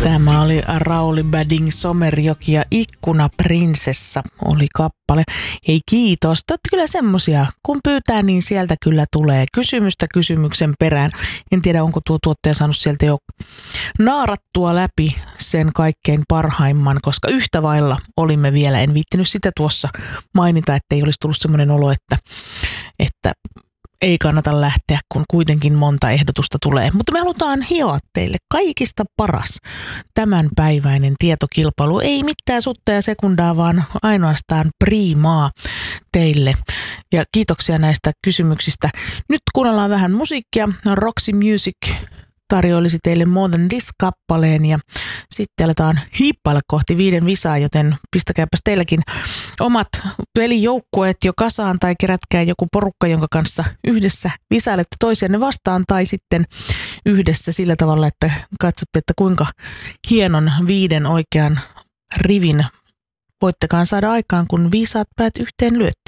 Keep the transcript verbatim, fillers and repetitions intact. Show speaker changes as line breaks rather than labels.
Tämä oli Rauli Bading, Somerjoki ja Ikkunaprinsessa oli kappale. Ei kiitos, te olette kyllä semmosia, kun pyytää niin sieltä kyllä tulee kysymystä kysymyksen perään. En tiedä onko tuo tuottaja saanut sieltä jo naarattua läpi sen kaikkein parhaimman, koska yhtä vailla olimme vielä. En viittinyt sitä tuossa mainita, ettei olisi tullut semmoinen olo, että, että ei kannata lähteä, kun kuitenkin monta ehdotusta tulee. Mutta me halutaan hioa teille kaikista paras tämänpäiväinen tietokilpailu. Ei mitään sutta ja sekundaa, vaan ainoastaan priimaa teille. Ja kiitoksia näistä kysymyksistä. Nyt kuunnellaan vähän musiikkia. Roxy Music tarjoilisi teille More Than This-kappaleen ja sitten aletaan hiippailla kohti viiden visaa, joten pistäkääpäs teilläkin omat pelijoukkueet jo kasaan tai kerätkää joku porukka, jonka kanssa yhdessä visailette toisianne vastaan tai sitten yhdessä sillä tavalla, että katsotte, että kuinka hienon viiden oikean rivin voittekaan saada aikaan, kun viisaat päät yhteen lyötte.